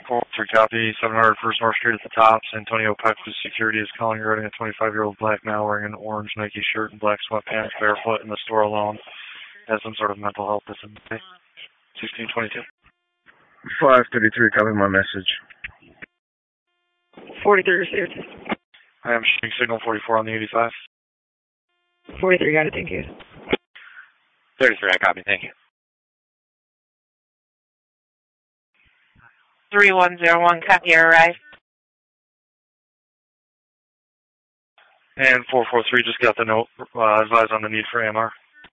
4-3 copy, 700 First North Street at the Tops. Antonio Pecos Security is calling regarding a 25-year-old black male wearing an orange Nike shirt and black sweatpants, barefoot in the store alone. Has some sort of mental health disability. 1622. 533, copy my message. 43 received. I am shooting signal 44 on the 85. 43, got it, thank you. 33, I copy, thank you. 3101, copy, arrive. And 443 just got the note, advise on the need for AMR.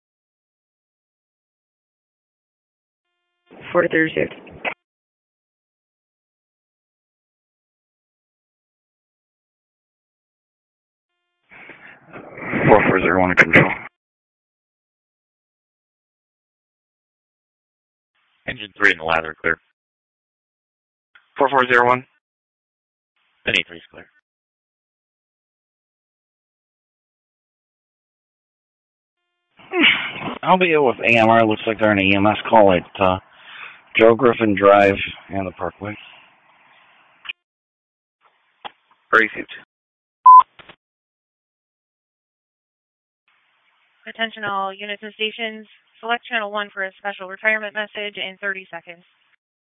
43 received. One control. Engine 3 in the ladder, clear. 4401. Any 3 is clear. I'll be with AMR. Looks like they're an EMS call at Joe Griffin Drive and the Parkway. Received. Attention all units and stations. Select channel 1 for a special retirement message in 30 seconds.